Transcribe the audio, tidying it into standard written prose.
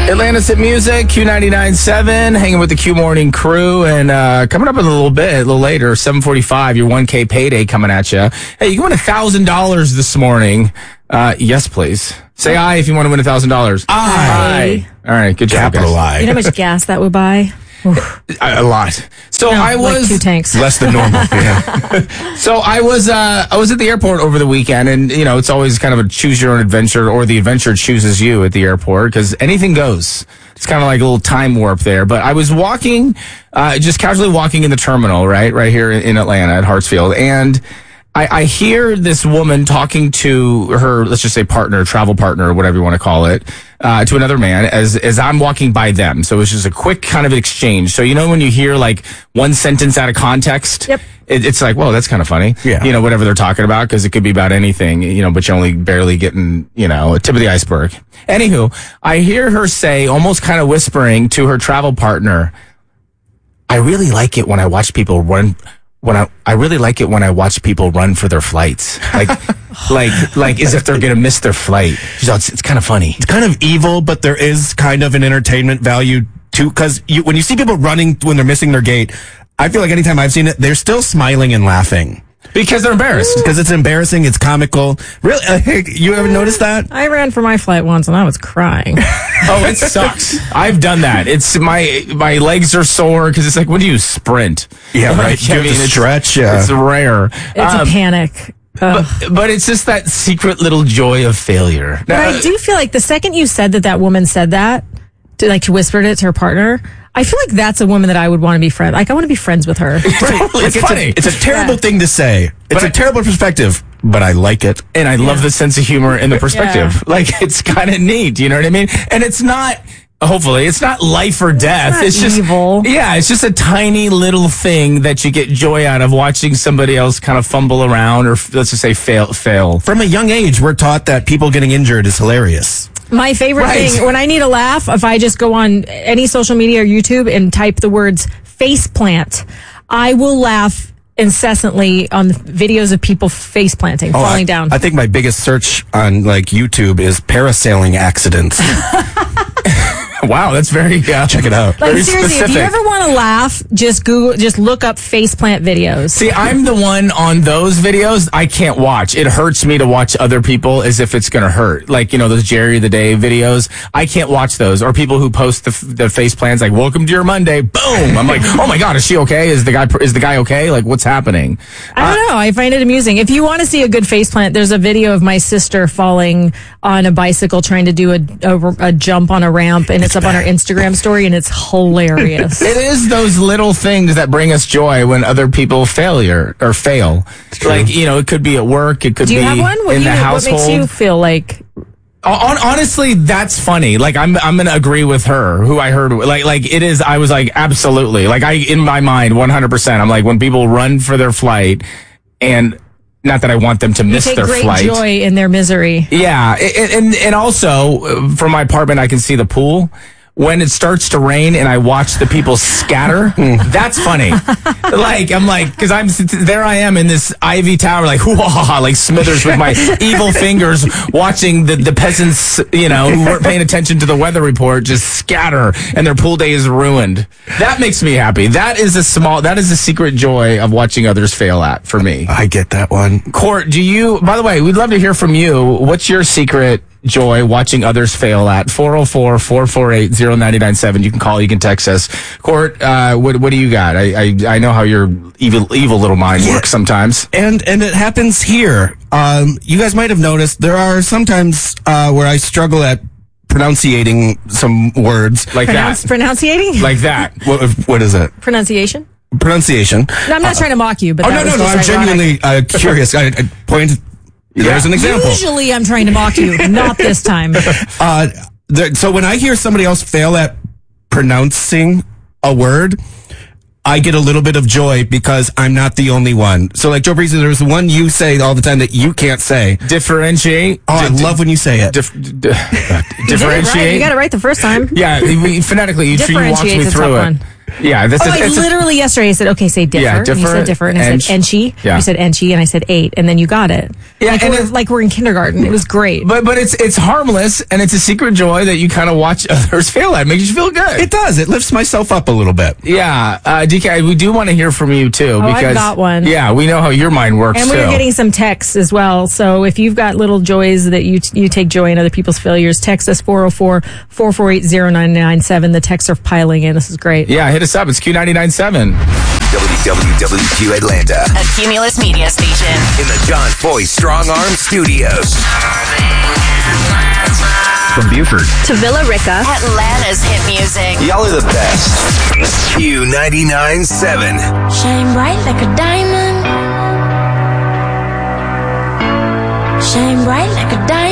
Atlantis at Music, Q99.7, hanging with the Q Morning crew. And coming up in a little later, 7:45, your 1K payday coming at you. Hey, you can win $1,000 this morning. Yes, please. Say aye if you want to win $1,000. Aye. All right, good job, Capital guys. I. You know how much gas that would buy? A lot. So No, I was like 2 tanks. Less than normal. Yeah. So I was at the airport over the weekend, and you know it's always kind of a choose your own adventure, or the adventure chooses you at the airport because anything goes. It's kind of like a little time warp there. But I was walking, just casually walking in the terminal, right here in Atlanta at Hartsfield, and I hear this woman talking to her, let's just say partner, travel partner, or whatever you want to call it, to another man as I'm walking by them. So it was just a quick kind of exchange. So you know when you hear like one sentence out of context? Yep. It's like, whoa, that's kind of funny. Yeah. You know, whatever they're talking about, because it could be about anything, you know, but you're only barely getting, you know, a tip of the iceberg. Anywho, I hear her say, almost kind of whispering to her travel partner, I really like it when I watch people run. I really like it when I watch people run for their flights, like as if they're gonna miss their flight. She's like, it's kind of funny. It's kind of evil, but there is kind of an entertainment value too. Because when you see people running when they're missing their gate, I feel like anytime I've seen it, they're still smiling and laughing. Because they're embarrassed. Because it's embarrassing, it's comical. Really, you ever noticed that? I ran for my flight once and I was crying. Oh, it sucks. I've done that. It's my legs are sore because it's like, when do you sprint? Yeah, right. Like, I mean, it's stretch. Yeah. It's rare. It's a panic. But it's just that secret little joy of failure. But I do feel like the second you said that woman said that, she whispered it to her partner, I feel like that's a woman that I would want to be friends. Like, I want to be friends with her. It's funny. It's a terrible thing to say. It's a terrible perspective, but I like it. And I love the sense of humor and the perspective. Yeah. Like, it's kind of neat. You know what I mean? And it's not, hopefully, it's not life or death. It's just evil. Yeah, it's just a tiny little thing that you get joy out of watching somebody else kind of fumble around, or let's just say fail. From a young age, we're taught that people getting injured is hilarious. My favorite thing, when I need a laugh, if I just go on any social media or YouTube and type the words face plant, I will laugh incessantly on the videos of people face planting, falling down. I think my biggest search on like YouTube is parasailing accidents. Wow, that's very check it out. Like, very seriously, specific. if you ever want to laugh, just look up faceplant videos. See, I'm the one on those videos I can't watch. It hurts me to watch other people as if it's going to hurt. Like, you know, those Jerry of the Day videos. I can't watch those. Or people who post the face plans like, welcome to your Monday. Boom. I'm like, oh my God, is she okay? Is the guy okay? Like, what's happening? I don't know. I find it amusing. If you want to see a good faceplant, there's a video of my sister falling on a bicycle trying to do a jump on a ramp, and it's up on her Instagram story, and it's hilarious. It is those little things that bring us joy when other people fail. Like, you know, it could be at work, it could be Do you have one? in the household. What makes you feel like? Honestly, that's funny. Like, I'm going to agree with her, who I heard. Like it is. I was like, absolutely. Like, in my mind, 100%. I'm like, when people run for their flight, and not that I want them to miss their flight. You take great joy in their misery. Yeah, and also from my apartment, I can see the pool. When it starts to rain and I watch the people scatter, that's funny. Like, I'm like, because there I am in this ivy tower, like, whoa, like Smithers with my evil fingers, watching the peasants, you know, who weren't paying attention to the weather report, just scatter, and their pool day is ruined. That makes me happy. That is a secret joy of watching others fail at, for me. I get that one. Court, by the way, we'd love to hear from you. What's your secret joy watching others fail at? 404-448-0997. You can call, you can text us. Court, what do you got? I know how your evil little mind works sometimes. And it happens here. You guys might have noticed there are sometimes where I struggle at pronunciating some words. Like that. Pronunciating? Like that. What is it? Pronunciation? Pronunciation. No, I'm not trying to mock you, but no. I'm genuinely curious. I pointed. There's an example. Usually I'm trying to mock you, not this time. So when I hear somebody else fail at pronouncing a word, I get a little bit of joy because I'm not the only one. So like Joe Breezy, there's one you say all the time that you can't say. Differentiate. Oh, I love when you say it. Differentiate. You got it right the first time. Yeah, phonetically, you walked me through it. Yeah, this is literally yesterday I said, okay, say differ. Yeah, And you differ, said differ. And I said enchi. Yeah. You said enchi, and I said 8. And then you got it. Yeah, like we're in kindergarten. It was great. But it's harmless, and it's a secret joy that you kind of watch others fail at. It makes you feel good. It does. It lifts myself up a little bit. Yeah, DK, we do want to hear from you too. Because I've got one. Yeah, we know how your mind works And too. we're getting some texts as well. So if you've got little joys that you take joy in other people's failures, text us 404-448-0997. The texts are piling in. This is great. Yeah, hit us up. It's Q99.7. WWWQ Atlanta. A Cumulus media station. In the John Foy Strong Arm Studios. From Buford to Villa Rica. Atlanta's hit music. Y'all are the best. Q99.7. Shine bright like a diamond. Shine bright like a diamond.